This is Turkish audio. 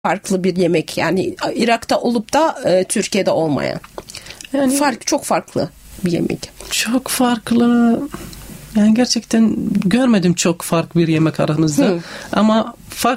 farklı bir yemek. Yani Irak'ta olup da Türkiye'de olmayan. Yani çok farklı bir yemek. Çok farklı. Yani gerçekten görmedim çok farklı bir yemek aramızda. Ama